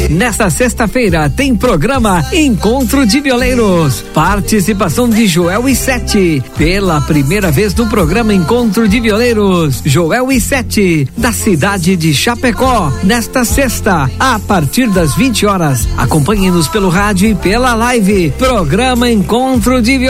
Nesta sexta-feira tem programa Encontro de Violeiros. Participação de Joel e Sete. Pela primeira vez no programa Encontro de Violeiros, Joel e Sete, da cidade de Chapecó. Nesta sexta, a partir das 20 horas. Acompanhe-nos pelo rádio e pela live. Programa Encontro de Violeiros.